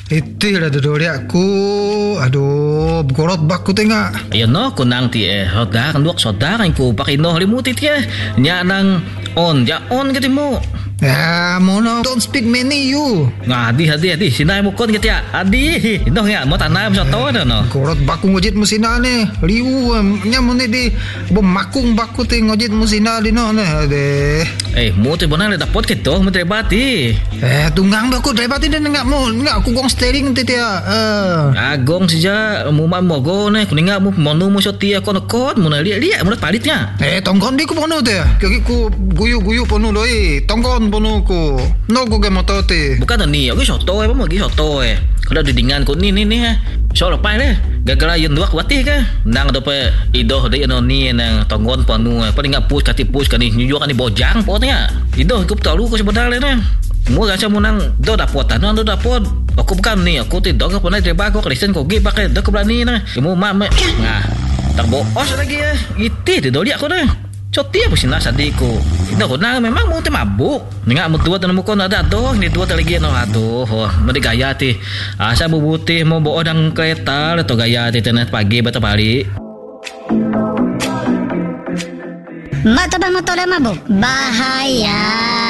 Itu dah duduk aku. Aduh, berkorot baku tengok. Ayo no, kunang ti saudara kan duak saudara ko pakino limuti ti nya nang on gitu mo. Ya, mono don't speak many you. Ngadi sinay mo kon gitu ya. Adi, ino nga mo tanay mo sa to no. Korot baku ngojit mo sina ni. Liu nya mo ni di bumakung baku ti ngojit mo sina di no ne. Ade. Mo ti bonang dapot kito mo trebati. Tunggang ba ko trebati din nga mo. Nga aku gong steering ti ya. Agong sija mo go ne kuninga mo monu mo sa ti ko nakot mo na liya mo palit nya. Tonggon di ko pono ti. Kaki ko guyu pono doi. Tonggon pono ko. No ko ge motote. Bukan ni, aku soto mo gi soto Kalau didingan ko ni ha. So lepai le. Gagala yun duak wati ka. Nang dope idoh de no ni nang tonggon panu. Paling ngapus kati pus kani nyujuk kani bojang potnya. Idoh kup talu ko sebenarnya na. Mo gacha mo nang do dapot ano do dapot. Aku bukan ni, aku ti dog ko na treba ko Kristen ko gi pakai do ko berani na. Mo mama. Nah. Takbo os lagi ya. Iti ti doli ako na. Cotia pun sina sadiku. Ito ko na memang mau te mabuk. Nga mo tuwa tanong ko na dato, ni tuwa talagi no aduh. Madi gaya ti. Asa bubuti mo buo ng kereta to gaya ti tenet pagi bata bali. Mata ba mo tole mabuk? Bahaya.